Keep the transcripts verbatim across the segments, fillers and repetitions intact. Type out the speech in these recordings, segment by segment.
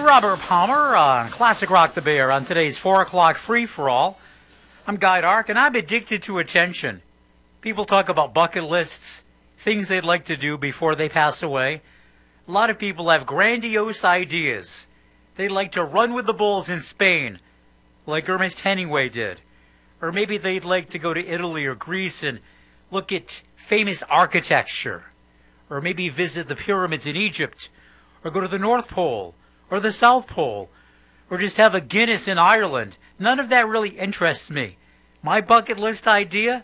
Robert Palmer on Classic Rock the Bear on today's four o'clock free-for-all. I'm Guy Dark, and I'm addicted to attention. People talk about bucket lists, things they'd like to do before they pass away. A lot of people have grandiose ideas. They'd like to run with the bulls in Spain, like Ernest Hemingway did. Or maybe they'd like to go to Italy or Greece and look at famous architecture. Or maybe visit the pyramids in Egypt, or go to the North Pole, or the South Pole, or just have a Guinness in Ireland. None of that really interests me. My bucket list idea?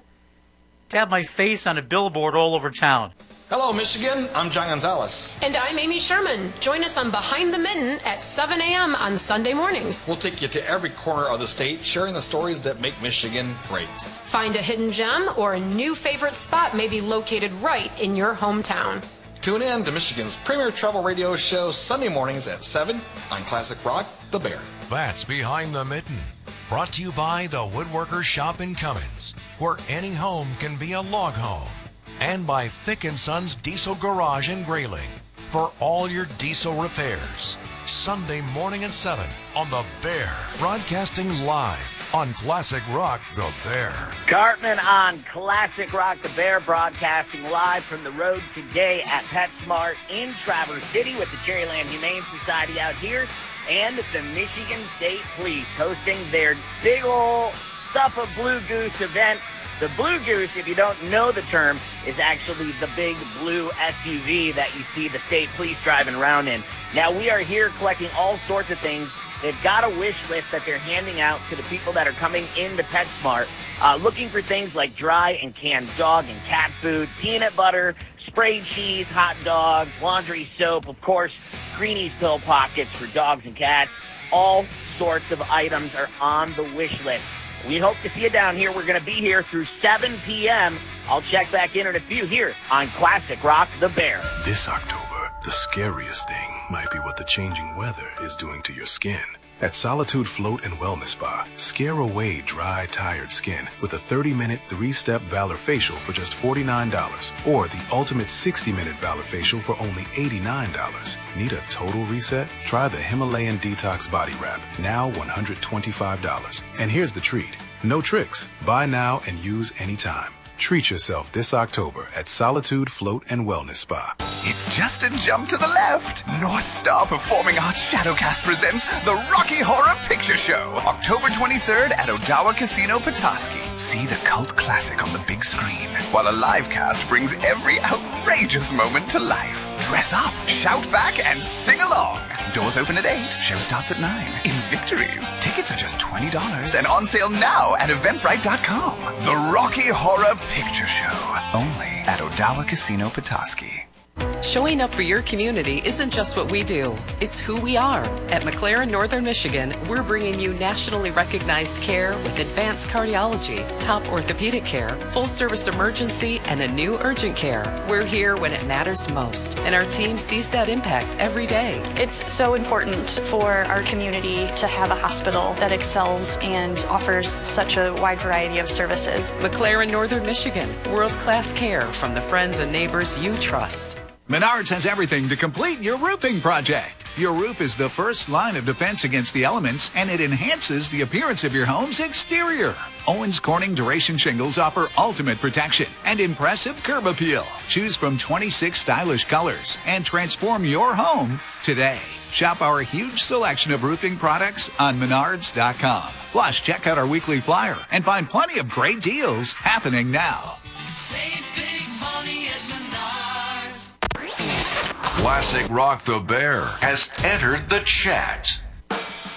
To have my face on a billboard all over town. Hello, Michigan. I'm John Gonzalez. And I'm Amy Sherman. Join us on Behind the Mitten at seven a.m. on Sunday mornings. We'll take you to every corner of the state, sharing the stories that make Michigan great. Find a hidden gem or a new favorite spot may be located right in your hometown. Tune in to Michigan's premier travel radio show Sunday mornings at seven on Classic Rock the Bear. That's Behind the Mitten. Brought to you by the Woodworkers Shop in Cummins, where any home can be a log home. And by Thick and Sons Diesel Garage in Grayling, for all your diesel repairs. Sunday morning at seven on The Bear, broadcasting live on Classic Rock the Bear. Cartman on Classic Rock the Bear, broadcasting live from the road today at PetSmart in Traverse City with the Cherryland Humane Society out here and the Michigan State Police hosting their big ol' Stuff a Blue Goose event. The Blue Goose, if you don't know the term, is actually the big blue S U V that you see the state police driving around in. Now, we are here collecting all sorts of things. They've got a wish list that they're handing out to the people that are coming into PetSmart, uh, looking for things like dry and canned dog and cat food, peanut butter, spray cheese, hot dogs, laundry soap, of course, Greenie's pill pockets for dogs and cats. All sorts of items are on the wish list. We hope to see you down here. We're going to be here through seven p.m. I'll check back in at a few here on Classic Rock the Bear. This October, the scariest thing might be what the changing weather is doing to your skin. At Solitude Float and Wellness Spa, scare away dry, tired skin with a thirty-minute, three-step Valor Facial for just forty-nine dollars or the ultimate sixty-minute Valor Facial for only eighty-nine dollars. Need a total reset? Try the Himalayan Detox Body Wrap, now one hundred twenty-five dollars. And here's the treat. No tricks. Buy now and use anytime. Treat yourself this October at Solitude Float and Wellness Spa. It's just a jump to the left. North Star Performing Arts Shadowcast presents the Rocky Horror Picture Show, October twenty-third at Odawa Casino, Petoskey. See the cult classic on the big screen, while a live cast brings every outrageous moment to life. Dress up, shout back, and sing along. Doors open at eight, show starts at nine. In Victories, tickets are just twenty dollars and on sale now at eventbrite dot com. The Rocky Horror Picture Show, only at Odawa Casino, Petoskey. Showing up for your community isn't just what we do, it's who we are. At McLaren Northern Michigan, we're bringing you nationally recognized care with advanced cardiology, top orthopedic care, full-service emergency, and a new urgent care. We're here when it matters most, and our team sees that impact every day. It's so important for our community to have a hospital that excels and offers such a wide variety of services. McLaren Northern Michigan, world-class care from the friends and neighbors you trust. Menards has everything to complete your roofing project. Your roof is the first line of defense against the elements, and it enhances the appearance of your home's exterior. Owens Corning Duration Shingles offer ultimate protection and impressive curb appeal. Choose from twenty-six stylish colors and transform your home today. Shop our huge selection of roofing products on menards dot com. Plus, check out our weekly flyer and find plenty of great deals happening now. Save big money at Menards. Classic Rock the Bear has entered the chat.